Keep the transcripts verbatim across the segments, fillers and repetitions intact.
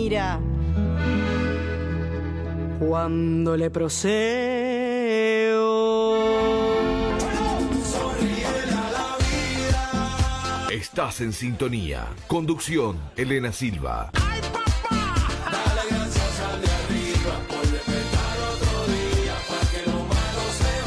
mira cuando le proseo. Estás en sintonía. Conducción, Elena Silva. ¡Ay, papá! Dale gracias al de arriba por despertar otro día para que lo malo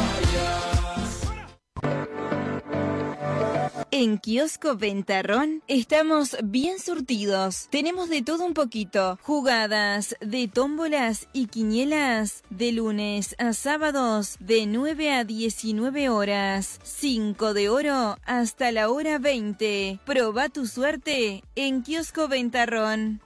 se vaya. En Kiosco Ventarrón estamos bien surtidos. Tenemos de todo un poquito. Jugadas de tómbolas y quinielas de lunes a sábados de nueve a diecinueve horas. cinco de oro hasta la hora veinte. Proba tu suerte en Kiosco Ventarrón.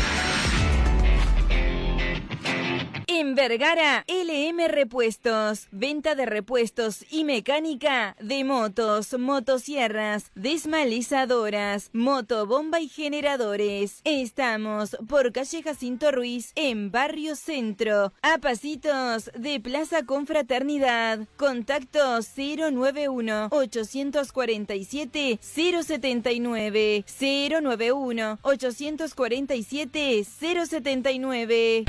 En Vergara, L M Repuestos, venta de repuestos y mecánica de motos, motosierras, desmalizadoras, motobomba y generadores. Estamos por calle Jacinto Ruiz, en Barrio Centro, a pasitos de Plaza Confraternidad. Contacto cero nueve uno, ocho cuatro siete, cero siete nueve, cero nueve uno, ocho cuatro siete, cero siete nueve.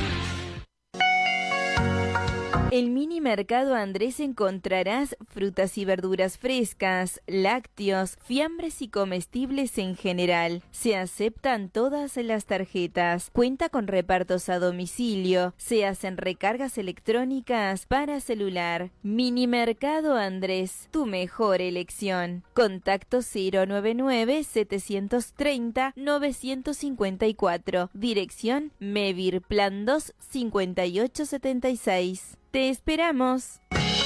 En Mini Mercado Andrés encontrarás frutas y verduras frescas, lácteos, fiambres y comestibles en general. Se aceptan todas las tarjetas. Cuenta con repartos a domicilio. Se hacen recargas electrónicas para celular. Mini Mercado Andrés, tu mejor elección. Contacto cero nueve nueve, setecientos treinta, novecientos cincuenta y cuatro. Dirección Mevir Plan dos, cincuenta y ocho setenta y seis. ¡Te esperamos!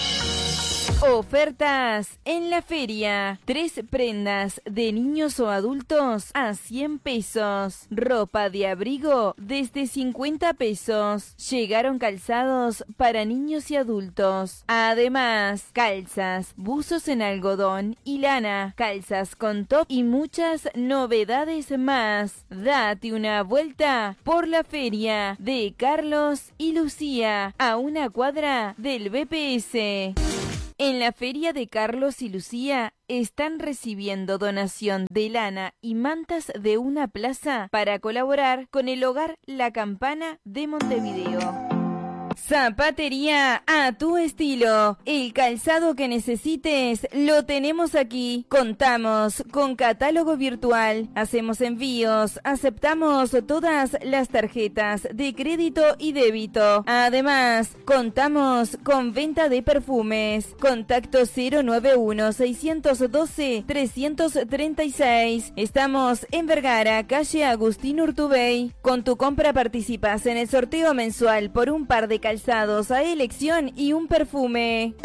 Ofertas en la feria. Tres prendas de niños o adultos a cien pesos. Ropa de abrigo desde cincuenta pesos. Llegaron calzados para niños y adultos. Además, calzas, buzos en algodón y lana, calzas con top y muchas novedades más. Date una vuelta por la feria de Carlos y Lucía, a una cuadra del B P S. En la feria de Carlos y Lucía están recibiendo donación de lana y mantas de una plaza para colaborar con el Hogar La Campana de Montevideo. Zapatería a tu estilo. El calzado que necesites lo tenemos aquí. Contamos con catálogo virtual. Hacemos envíos. Aceptamos todas las tarjetas de crédito y débito. Además, contamos con venta de perfumes. Contacto cero nueve uno, seiscientos doce, trescientos treinta y seis. Estamos en Vergara, calle Agustín Urtubey. Con tu compra participas en el sorteo mensual por un par de calzados a elección y un perfume.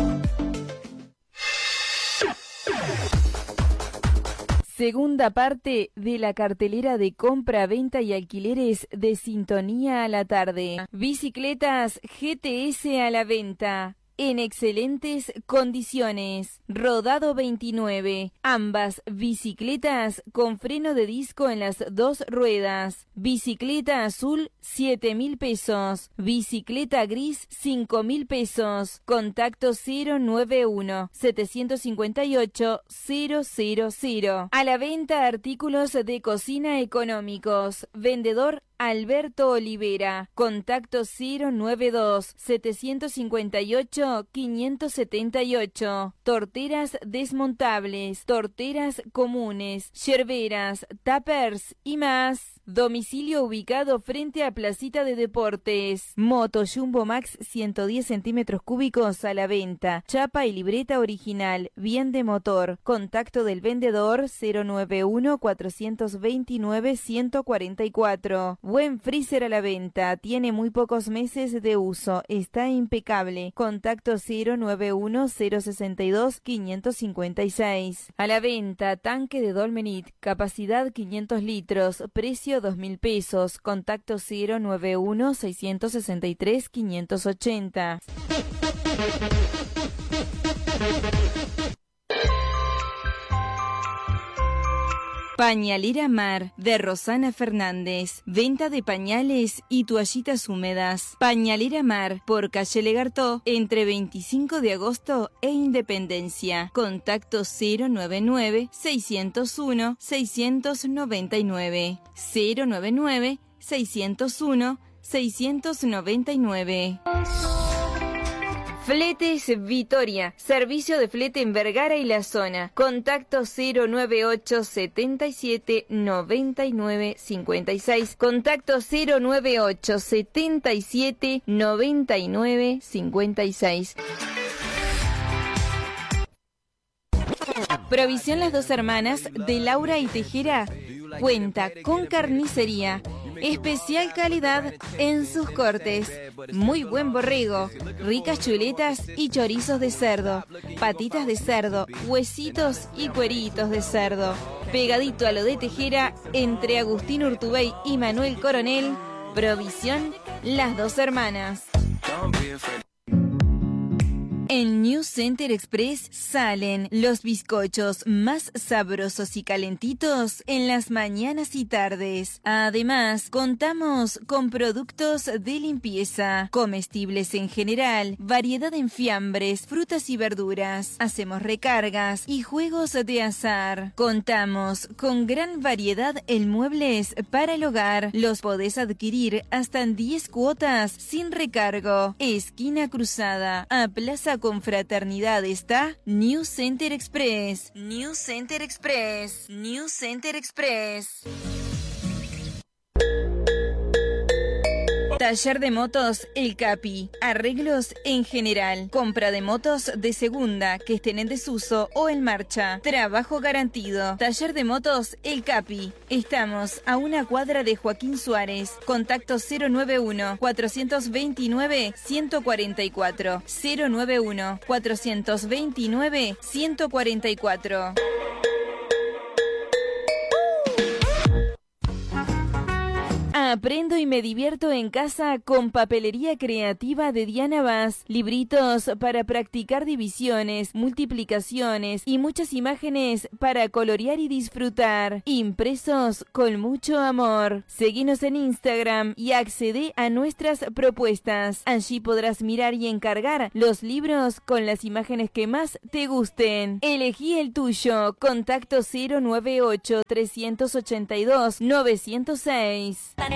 Segunda parte de la cartelera de compra, venta y alquileres de Sintonía a la tarde. Bicicletas G T S a la venta. En excelentes condiciones. Rodado veintinueve. Ambas bicicletas con freno de disco en las dos ruedas. Bicicleta azul, siete mil pesos. Bicicleta gris, cinco mil pesos. Contacto cero nueve uno, setecientos cincuenta y ocho, cero cero cero. A la venta artículos de cocina económicos. Vendedor Alberto Olivera. Contacto cero nueve dos, setecientos cincuenta y ocho, quinientos setenta y ocho. Torteras desmontables, torteras comunes, yerberas, tuppers y más. Domicilio ubicado frente a Placita de Deportes. Moto Jumbo Max ciento diez centímetros cúbicos a la venta. Chapa y libreta original, bien de motor. Contacto del vendedor cero nueve uno, cuatrocientos veintinueve, ciento cuarenta y cuatro. Buen freezer a la venta, tiene muy pocos meses de uso, está impecable. Contacto cero nueve uno, cero sesenta y dos, quinientos cincuenta y seis. A la venta, tanque de Dolmenit, capacidad quinientos litros, precio dos mil pesos. Contacto cero nueve uno, seiscientos sesenta y tres, quinientos ochenta. Pañalera Mar, de Rosana Fernández. Venta de pañales y toallitas húmedas. Pañalera Mar, por calle Legartó, entre veinticinco de agosto e Independencia. Contacto cero nueve nueve, seiscientos uno, seiscientos noventa y nueve. cero nueve nueve, seiscientos uno, seiscientos noventa y nueve. Fletes Vitoria, servicio de flete en Vergara y la zona. Contacto cero nueve ocho, setenta y siete, noventa y nueve, cincuenta y seis. Contacto cero nueve ocho, setenta y siete, noventa y nueve, cincuenta y seis. Provisión Las Dos Hermanas de Laura y Tejera cuenta con carnicería. Especial calidad en sus cortes. Muy buen borrego, ricas chuletas y chorizos de cerdo, patitas de cerdo, huesitos y cueritos de cerdo. Pegadito a lo de Tejera, entre Agustín Urtubey y Manuel Coronel, provisión Las Dos Hermanas. En New Center Express salen los bizcochos más sabrosos y calentitos en las mañanas y tardes. Además, contamos con productos de limpieza, comestibles en general, variedad en fiambres, frutas y verduras. Hacemos recargas y juegos de azar. Contamos con gran variedad en muebles para el hogar. Los podés adquirir hasta en diez cuotas sin recargo. Esquina Cruzada, a Plaza Confraternidad está New Center Express. New Center Express. New Center Express. Taller de motos El Capi. Arreglos en general. Compra de motos de segunda que estén en desuso o en marcha. Trabajo garantido. Taller de motos El Capi. Estamos a una cuadra de Joaquín Suárez. Contacto cero nueve uno, cuatrocientos veintinueve, ciento cuarenta y cuatro. cero nueve uno, cuatrocientos veintinueve, ciento cuarenta y cuatro. Aprendo y me divierto en casa con papelería creativa de Diana Vaz. Libritos para practicar divisiones, multiplicaciones y muchas imágenes para colorear y disfrutar. Impresos con mucho amor. Seguinos en Instagram y accede a nuestras propuestas. Allí podrás mirar y encargar los libros con las imágenes que más te gusten. Elegí el tuyo. Contacto cero nueve ocho, trescientos ochenta y dos, novecientos seis.